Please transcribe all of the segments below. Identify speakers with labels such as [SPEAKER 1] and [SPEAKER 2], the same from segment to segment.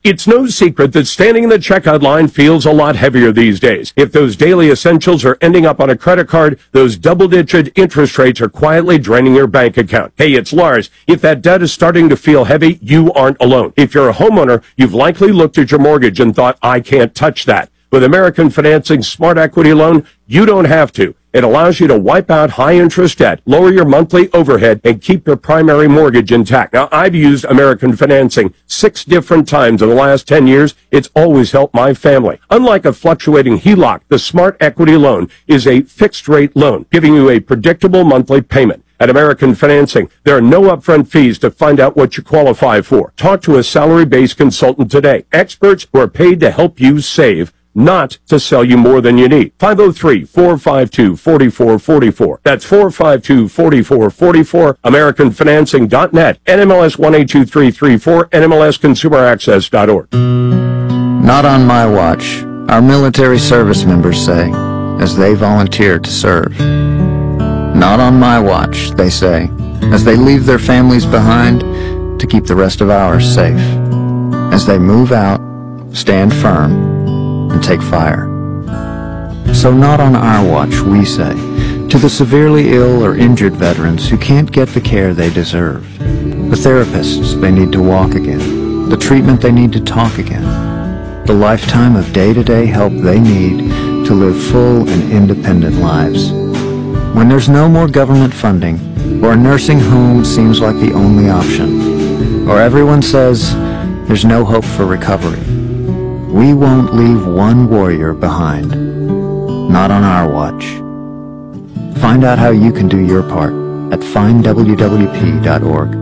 [SPEAKER 1] It's no secret that standing in the checkout line feels a lot heavier these days. If those daily essentials are ending up on a credit card, those double-digit interest rates are quietly draining your bank account. Hey, it's Lars. If that debt is starting to feel heavy, you aren't alone. If you're a homeowner, you've likely looked at your mortgage and thought, I can't touch that. With American Financing's Smart Equity Loan, you don't have to. It allows you to wipe out high-interest debt, lower your monthly overhead, and keep your primary mortgage intact. Now, I've used American Financing 6 different times in the last 10 years. It's always helped my family. Unlike a fluctuating HELOC, the Smart Equity Loan is a fixed-rate loan, giving you a predictable monthly payment. At American Financing, there are no upfront fees to find out what you qualify for. Talk to a salary-based consultant today. Experts who are paid to help you save, not to sell you more than you need. 503-452-4444. That's 452-4444. AmericanFinancing.net. NMLS 182334. NMLSConsumerAccess.org.
[SPEAKER 2] Not on my watch, our military service members say, as they volunteer to serve. Not on my watch, they say, as they leave their families behind to keep the rest of ours safe. As they move out, stand firm, and take fire. So not on our watch, we say, to the severely ill or injured veterans who can't get the care they deserve, the therapists they need to walk again, the treatment they need to talk again, the lifetime of day-to-day help they need to live full and independent lives. When there's no more government funding, or a nursing home seems like the only option, or everyone says there's no hope for recovery, we won't leave one warrior behind. Not on our watch. Find out how you can do your part at findwwp.org.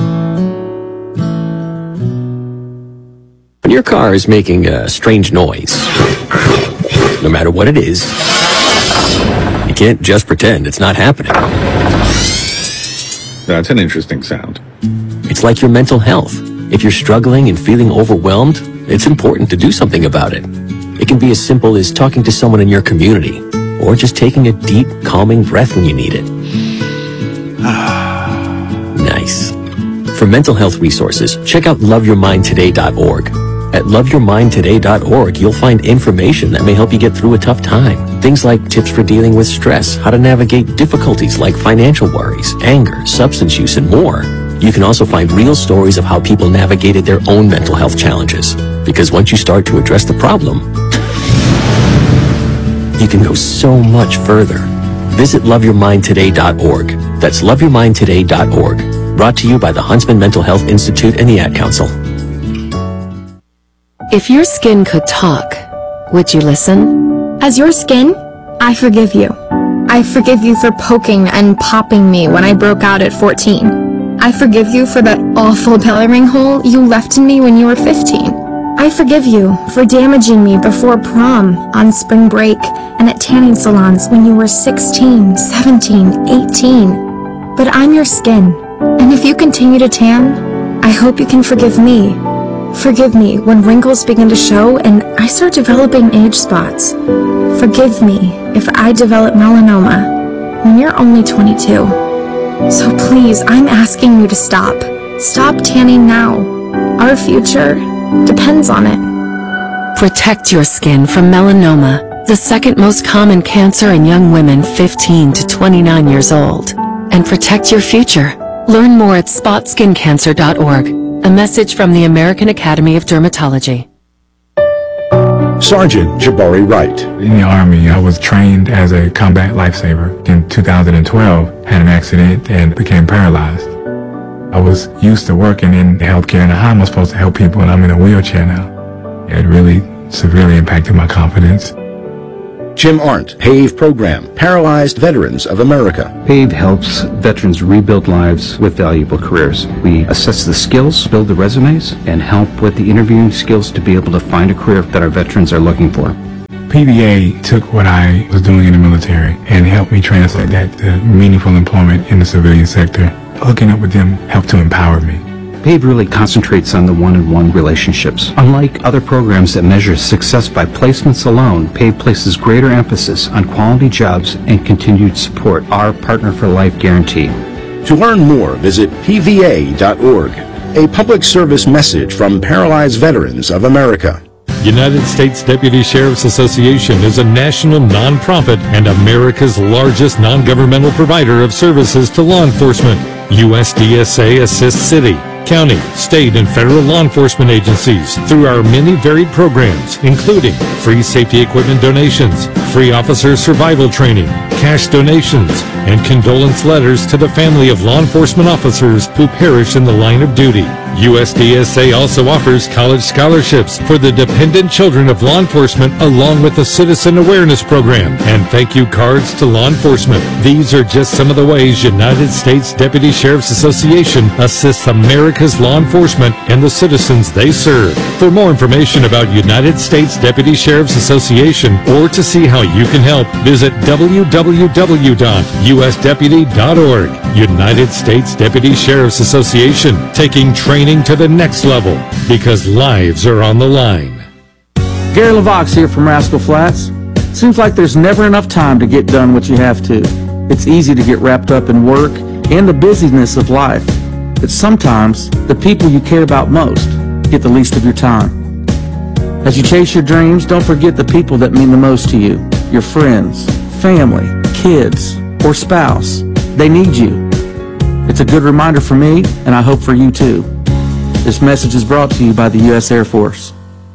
[SPEAKER 3] When your car is making a strange noise, no matter what it is, you can't just pretend it's not happening.
[SPEAKER 4] That's an interesting sound.
[SPEAKER 3] It's like your mental health. If you're struggling and feeling overwhelmed, it's important to do something about it. It can be as simple as talking to someone in your community, or just taking a deep, calming breath when you need it. Nice. For mental health resources, check out loveyourmindtoday.org. At loveyourmindtoday.org, you'll find information that may help you get through a tough time. Things like tips for dealing with stress, how to navigate difficulties like financial worries, anger, substance use, and more. You can also find real stories of how people navigated their own mental health challenges. Because once you start to address the problem, you can go so much further. Visit loveyourmindtoday.org. That's loveyourmindtoday.org. Brought to you by the Huntsman Mental Health Institute and the Ad Council.
[SPEAKER 5] If your skin could talk, would you listen?
[SPEAKER 6] As your skin, I forgive you. I forgive you for poking and popping me when I broke out at 14. I forgive you for that awful belly ring hole you left in me when you were 15. I forgive you for damaging me before prom, on spring break, and at tanning salons when you were 16, 17, 18. But I'm your skin, and if you continue to tan, I hope you can forgive me. Forgive me when wrinkles begin to show and I start developing age spots. Forgive me if I develop melanoma when you're only 22. So please, I'm asking you to stop. Stop tanning now. Our future depends on it.
[SPEAKER 5] Protect your skin from melanoma, the second most common cancer in young women 15 to 29 years old. And protect your future. Learn more at spotskincancer.org. A message from the American Academy of Dermatology.
[SPEAKER 7] Sergeant Jabari Wright.
[SPEAKER 8] In the Army, I was trained as a combat lifesaver. In 2012, had an accident and became paralyzed. I was used to working in healthcare, and how am I supposed to help people when I'm in a wheelchair now? It really severely impacted my confidence.
[SPEAKER 7] Jim Arndt, PAVE Program, Paralyzed Veterans of America.
[SPEAKER 9] PAVE helps veterans rebuild lives with valuable careers. We assess the skills, build the resumes, and help with the interviewing skills to be able to find a career that our veterans are looking for.
[SPEAKER 8] PVA took what I was doing in the military and helped me translate that to meaningful employment in the civilian sector. Hooking up with them helped to empower me.
[SPEAKER 9] PAVE really concentrates on the one-on-one relationships. Unlike other programs that measure success by placements alone, PAVE places greater emphasis on quality jobs and continued support, our Partner for Life guarantee.
[SPEAKER 7] To learn more, visit pva.org. A public service message from Paralyzed Veterans of America.
[SPEAKER 4] United States Deputy Sheriff's Association is a national nonprofit and America's largest non-governmental provider of services to law enforcement. USDSA assists city, county, state, and federal law enforcement agencies through our many varied programs, including free safety equipment donations, free officer survival training, cash donations, and condolence letters to the family of law enforcement officers who perish in the line of duty. USDSA also offers college scholarships for the dependent children of law enforcement, along with a citizen awareness program and thank you cards to law enforcement. These are just some of the ways United States Deputy Sheriff's Association assists America's law enforcement and the citizens they serve. For more information about United States Deputy Sheriff's Association or to see how you can help, visit www.usdeputy.org. United States Deputy Sheriff's Association, taking training to the next level because lives are on the line.
[SPEAKER 10] Gary LaVox here from Rascal Flats. Seems like there's never enough time to get done what you have to. It's easy to get wrapped up in work and the busyness of life, but sometimes the people you care about most get the least of your time. As you chase your dreams, don't forget the people that mean the most to you, your friends, family, kids, or spouse. They need you. It's a good reminder for me, and I hope for you too. This message is brought to you by the U.S. Air Force.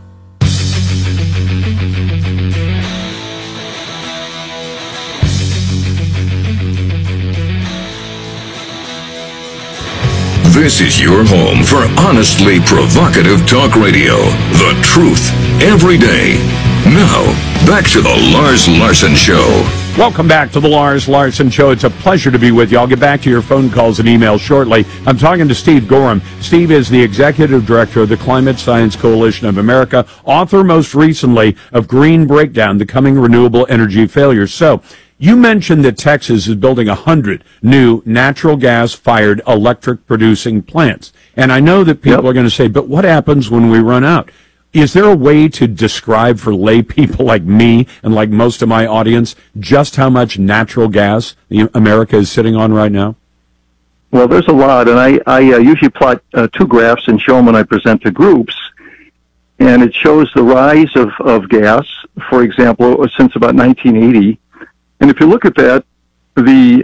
[SPEAKER 11] This is your home for honestly provocative talk radio. The truth, every day. Now, back to the Lars Larson Show.
[SPEAKER 1] Welcome back to the Lars Larson Show. It's a pleasure to be with you. I'll get back to your phone calls and emails shortly. I'm talking to Steve Gorham. Steve is the Executive Director of the Climate Science Coalition of America, author most recently of Green Breakdown, the Coming Renewable Energy Failures. So, you mentioned that Texas is building 100 new natural gas-fired electric-producing plants. And I know that people are going to say, but what happens when we run out? Is there a way to describe for lay people like me and like most of my audience just how much natural gas America is sitting on right now?
[SPEAKER 12] Well, there's a lot, and I usually plot two graphs and show them when I present to groups. And it shows the rise of gas, for example, since about 1980. And if you look at that, the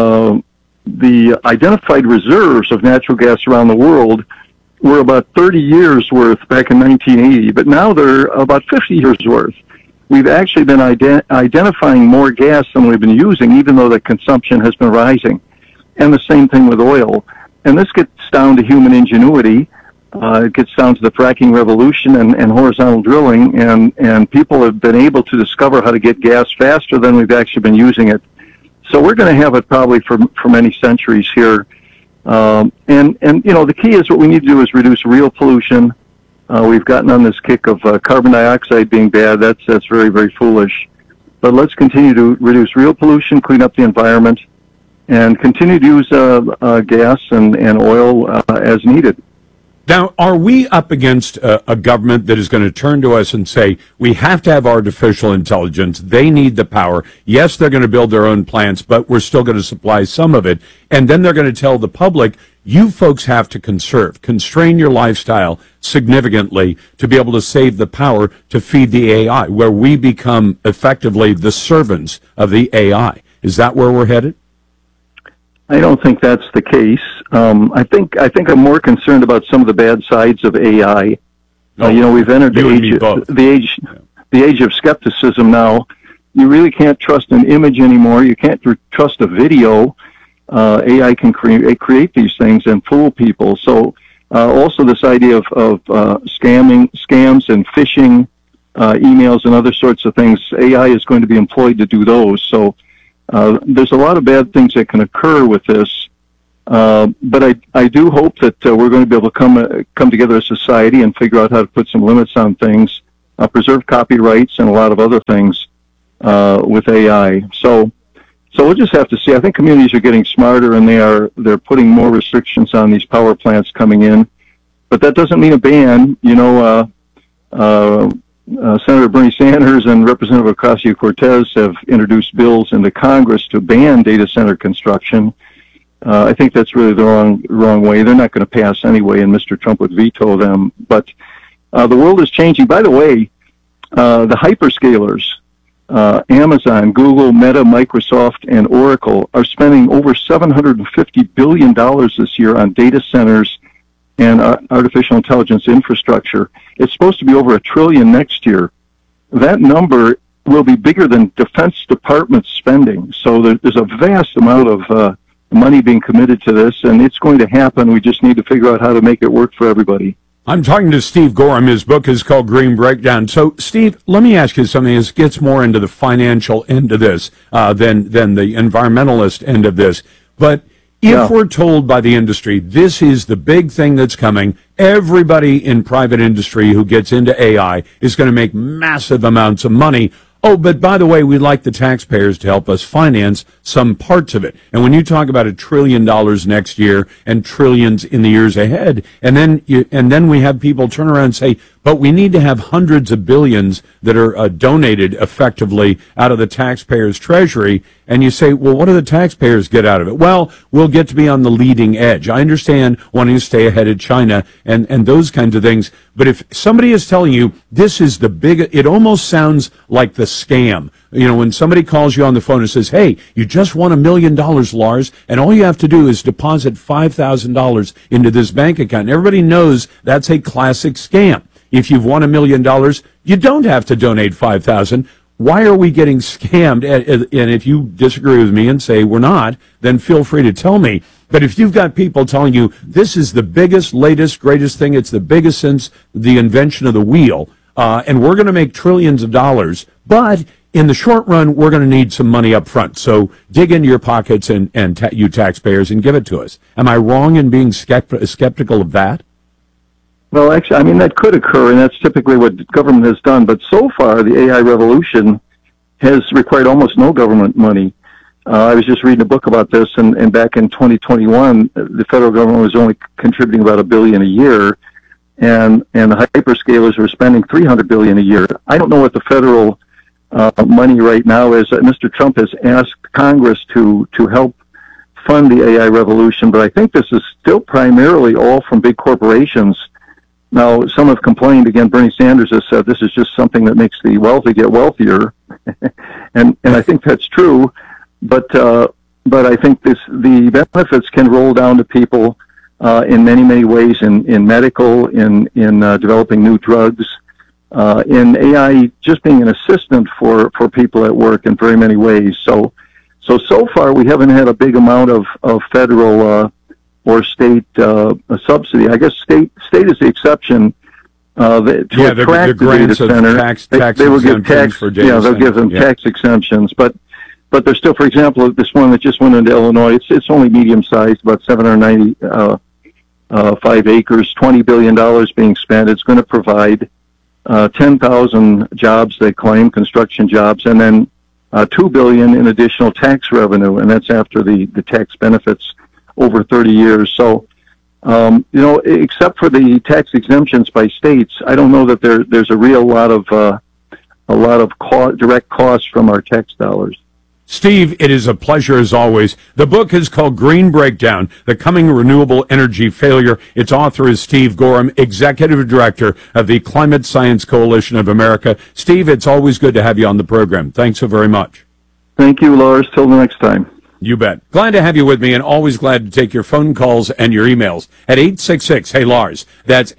[SPEAKER 12] identified reserves of natural gas around the world were about 30 years worth back in 1980, but now they're about 50 years worth. We've actually been identifying more gas than we've been using, even though the consumption has been rising. And the same thing with oil. And this gets down to human ingenuity. It gets down to the fracking revolution and horizontal drilling, and people have been able to discover how to get gas faster than we've actually been using it. So we're going to have it probably for many centuries here. And you know, the key is what we need to do is reduce real pollution. We've gotten on this kick of carbon dioxide being bad. That's very, very foolish. But let's continue to reduce real pollution, clean up the environment, and continue to use gas and oil as needed.
[SPEAKER 1] Now, are we up against a government that is going to turn to us and say, we have to have artificial intelligence, they need the power, yes, they're going to build their own plants, but we're still going to supply some of it, and then they're going to tell the public, you folks have to constrain your lifestyle significantly to be able to save the power to feed the AI, where we become effectively the servants of the AI. Is that where we're headed?
[SPEAKER 12] I don't think that's the case. I think I'm more concerned about some of the bad sides of AI. You know, we've entered the age of skepticism now. You really can't trust an image anymore. You can't trust a video. AI can create these things and fool people. So also this idea of scams and phishing emails and other sorts of things, AI is going to be employed to do those. So there's a lot of bad things that can occur with this, but I do hope that we're going to be able to come together as a society and figure out how to put some limits on things, preserve copyrights and a lot of other things with AI. So we'll just have to see. I think communities are getting smarter, and they're putting more restrictions on these power plants coming in, but that doesn't mean a ban. You know, Senator Bernie Sanders and Representative Ocasio-Cortez have introduced bills into Congress to ban data center construction. I think that's really the wrong way. They're not going to pass anyway, and Mr. Trump would veto them. But the world is changing. By the way, the hyperscalers, Amazon, Google, Meta, Microsoft, and Oracle are spending over $750 billion this year on data centers and artificial intelligence infrastructure. It's supposed to be over $1 trillion next year. That number will be bigger than Defense Department spending. So there's a vast amount of money being committed to this, and it's going to happen. We just need to figure out how to make it work for everybody.
[SPEAKER 1] I'm talking to Steve Gorham. His book is called Green Breakdown. So, Steve, let me ask you something. This gets more into the financial end of this than the environmentalist end of this. But if we're told by the industry, this is the big thing that's coming, everybody in private industry who gets into AI is going to make massive amounts of money. Oh, but by the way, we'd like the taxpayers to help us finance some parts of it. And when you talk about $1 trillion next year and trillions in the years ahead, and then we have people turn around and say, but we need to have hundreds of billions that are donated effectively out of the taxpayers' treasury. And you say, well, what do the taxpayers get out of it? Well, we'll get to be on the leading edge. I understand wanting to stay ahead of China and those kinds of things. But if somebody is telling you this is the big, it almost sounds like the scam. You know, when somebody calls you on the phone and says, hey, you just won $1 million, Lars, and all you have to do is deposit $5,000 into this bank account. And everybody knows that's a classic scam. If you've won $1 million, you don't have to donate $5,000. Why are we getting scammed? And if you disagree with me and say we're not, then feel free to tell me. But if you've got people telling you this is the biggest, latest, greatest thing, it's the biggest since the invention of the wheel, and we're going to make trillions of dollars, but in the short run, we're going to need some money up front. So dig into your pockets and you taxpayers and give it to us. Am I wrong in being skeptical of that?
[SPEAKER 12] Well, actually, I mean, that could occur, and that's typically what government has done. But so far, the AI revolution has required almost no government money. I was just reading a book about this, and back in 2021, the federal government was only contributing about $1 billion a year, and the hyperscalers were spending $300 billion a year. I don't know what the federal money right now is. Mr. Trump has asked Congress to help fund the AI revolution, but I think this is still primarily all from big corporations. Now, some have complained, again, Bernie Sanders has said this is just something that makes the wealthy get wealthier, and I think that's true, but I think the benefits can roll down to people in many ways, in medical, in developing new drugs, in AI just being an assistant for people at work in very many ways. So far we haven't had a big amount of federal or state subsidy. I guess state is the exception. To attract the data center, they will give tax. They'll give them tax exemptions. But there's still, for example, this one that just went into Illinois. It's only medium sized, about 795 acres, $20 billion being spent. It's going to provide 10,000 jobs, they claim, construction jobs, and then $2 billion in additional tax revenue, and that's after the tax benefits over 30 years. So, except for the tax exemptions by states, I don't know that there's a real lot of direct costs from our tax dollars.
[SPEAKER 1] Steve, it is a pleasure as always. The book is called Green Breakdown, The Coming Renewable Energy Failure. Its author is Steve Gorham, Executive Director of the Climate Science Coalition of America. Steve, it's always good to have you on the program. Thanks so very much.
[SPEAKER 12] Thank you, Lars. Till the next time.
[SPEAKER 1] You bet. Glad to have you with me, and always glad to take your phone calls and your emails at 866-HEY-LARS. That's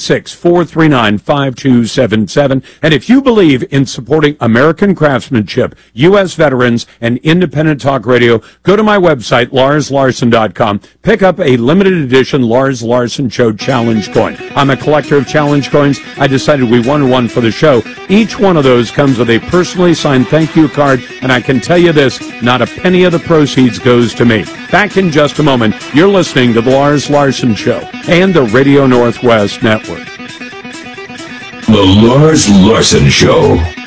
[SPEAKER 1] 866-439-5277. And if you believe in supporting American craftsmanship, U.S. veterans, and independent talk radio, go to my website, LarsLarson.com. Pick up a limited edition Lars Larson Show Challenge coin. I'm a collector of challenge coins. I decided we wanted one for the show. Each one of those comes with a personally signed thank you card, and I can tell you this, not a penny of the proceeds goes to me. Back in just a moment. You're listening to the Lars Larson Show and the Radio Northwest Network.
[SPEAKER 11] The Lars Larson Show.